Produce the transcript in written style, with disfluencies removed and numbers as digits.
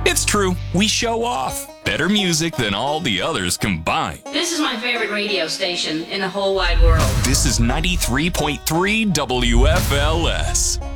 It's true, we show off. Better music than all the others combined. This is my favorite radio station in the whole wide world. This is 93.3 WFLS.